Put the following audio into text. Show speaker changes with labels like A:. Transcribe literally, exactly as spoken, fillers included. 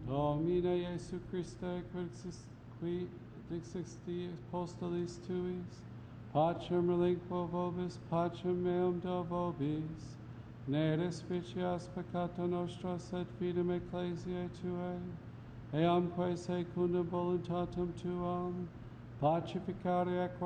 A: Domine Iesu Christe, quixis, qui dixisti apostolis tuis, pacem relinquo vobis, pacem meum do vobis, ne respicias peccata nostra, sed fidem ecclesiae tuae, eamque secundum voluntatem tuam, pacificare